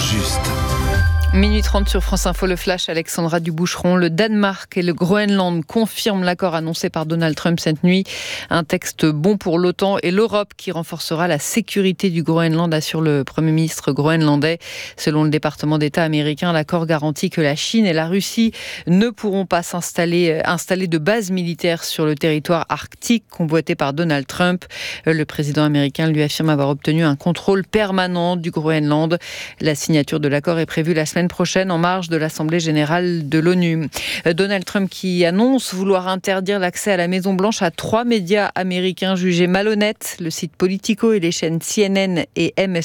juste. Minuit 30 sur France Info, le flash, Alexandra Duboucheron. Le Danemark et le Groenland confirment l'accord annoncé par Donald Trump cette nuit. Un texte bon pour l'OTAN et l'Europe qui renforcera la sécurité du Groenland, assure le Premier ministre groenlandais. Selon le département d'État américain, l'accord garantit que la Chine et la Russie ne pourront pas installer de bases militaires sur le territoire arctique convoité par Donald Trump. Le président américain lui affirme avoir obtenu un contrôle permanent du Groenland. La signature de l'accord est prévue la semaine prochaine en marge de l'Assemblée générale de l'ONU. Donald Trump qui annonce vouloir interdire l'accès à la Maison-Blanche à 3 médias américains jugés malhonnêtes, le site Politico et les chaînes CNN et MSNBC.